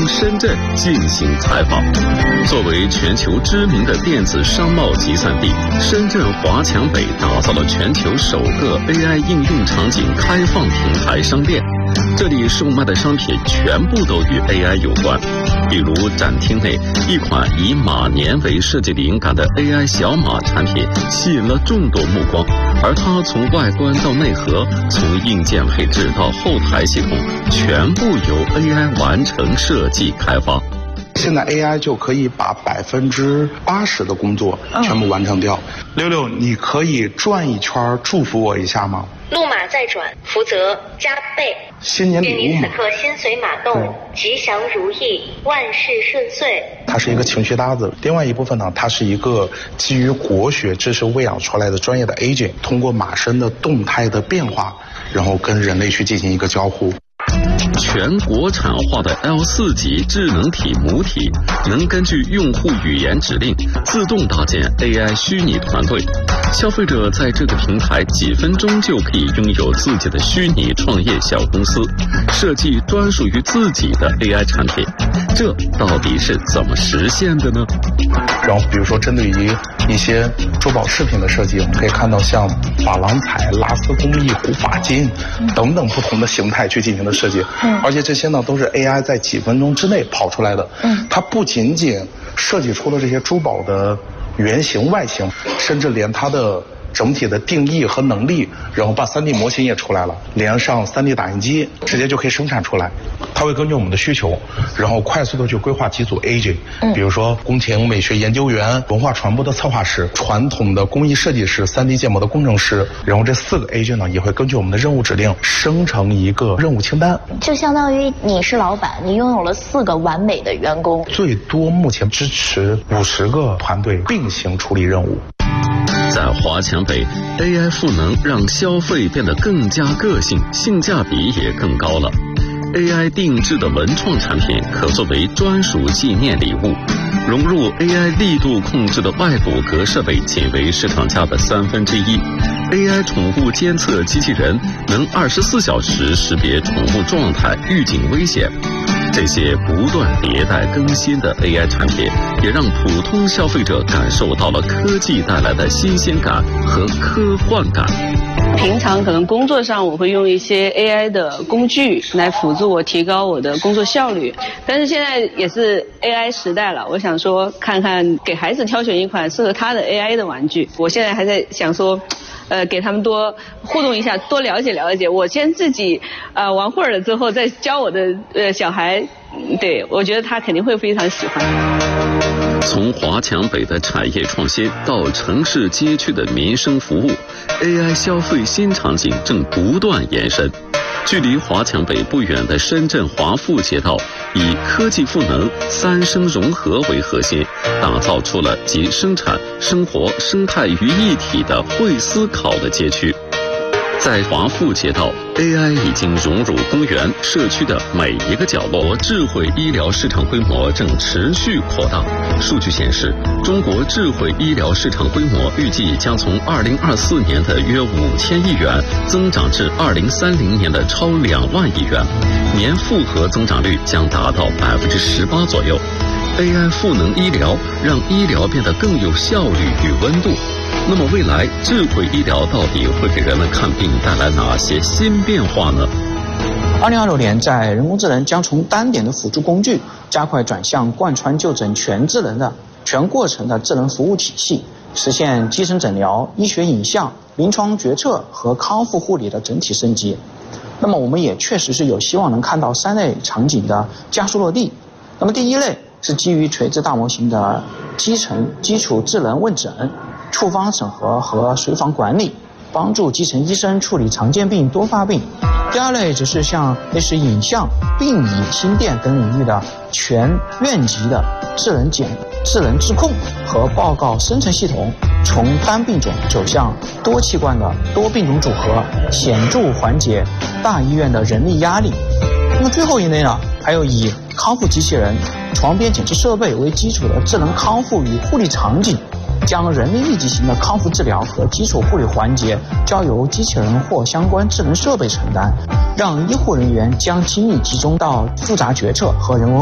深圳进行采访。作为全球知名的电子商贸集散地，深圳华强北打造了全球首个 AI 应用场景开放平台商店。这里售卖的商品全部都与 AI 有关，比如展厅内一款以马年为设计灵感的 AI 小马产品吸引了众多目光，而它从外观到内核，从硬件配置到后台系统，全部由 AI 完成设计开发。 现在 AI 就可以把80%的工作全部完成掉。六六，你可以转一圈祝福我一下吗？ 路马在转，福泽加倍。 新年礼物嘛。 愿你此刻心随马动，吉祥如意，万事顺遂。 它是一个情绪搭子。另外一部分呢，它是一个基于国学知识喂养出来的专业的 agent， 通过马身的动态的变化，然后跟人类去进行一个交互。 全国产化的 L4 级智能体母体，能根据用户语言指令自动搭建 AI 虚拟团队。消费者在这个平台几分钟就可以拥有自己的虚拟创业小公司，设计专属于自己的 AI 产品。这到底是怎么实现的呢？ 然后比如说针对于一些珠宝饰品的设计，我们可以看到像珐琅彩、拉丝工艺、古法金等等不同的形态去进行的设计。而且这些呢都是 AI 在几分钟之内跑出来的。它不仅仅设计出了这些珠宝的原型外形，甚至连它的整体的定义和能力，然后把 3D 模型也出来了，连上 3D 打印机，直接就可以生产出来。它会根据我们的需求，然后快速的去规划几组 agent，比如说宫廷美学研究员、文化传播的策划师、传统的工艺设计师、3D 建模的工程师，然后这4个 agent 呢也会根据我们的任务指令生成一个任务清单。 就相当于你是老板，你拥有了4个完美的员工。 最多目前支持50个团队并行处理任务。 在华强北 ，AI 赋能让消费变得更加个性，性价比也更高了。AI 定制的文创产品可作为专属纪念礼物，融入 AI 力度控制的外骨骼设备仅为市场价的1/3。AI 宠物监测机器人能24小时识别宠物状态，预警危险。这些不断迭代更新的 AI 产品，也让普通消费者感受到了科技带来的新鲜感和科幻感。 平常可能工作上我会用一些 AI 的工具来辅助我提高我的工作效率，但是现在也是 AI 时代了，我想说看看给孩子挑选一款适合他的 AI 的玩具。我现在还在想说给他们多互动一下，多了解了解。我先自己玩会儿了之后，再教我的小孩，对，我觉得他肯定会非常喜欢。 从华强北的产业创新到城市街区的民生服务， AI 消费新场景正不断延伸。距离华强北不远的深圳华富街道，以科技赋能、3生融合为核心，打造出了集生产、生活、生态于一体的会思考的街区。在华富街道 ，AI 已经融入公园、社区的每一个角落。智慧医疗市场规模正持续扩大。数据显示，中国智慧医疗市场规模预计将从2024年的约5000亿元增长至2030年的超2万亿元，年复合增长率将达到18%左右。AI 赋能医疗，让医疗变得更有效率与温度。那么未来智慧医疗到底会给人们看病带来哪些新变化呢 ？2026年，在人工智能将从单点的辅助工具，加快转向贯穿就诊全智能的全过程的智能服务体系，实现基层诊疗、医学影像、临床决策和康复护理的整体升级。那么我们也确实是有希望能看到3类场景的加速落地。那么第一类是基于垂直大模型的基础智能问诊、处方审核和随访管理，帮助基层医生处理常见病、多发病。第二类则是像类似影像、病理、心电等领域的全院级的智能质控和报告生成系统，从单病种走向多器官的多病种组合，显著缓解大医院的人力压力。那么最后一类呢，还有以康复机器人、床边检测设备为基础的智能康复与护理场景，将人力密集型的康复治疗和基础护理环节交由机器人或相关智能设备承担，让医护人员将精力集中到复杂决策和人文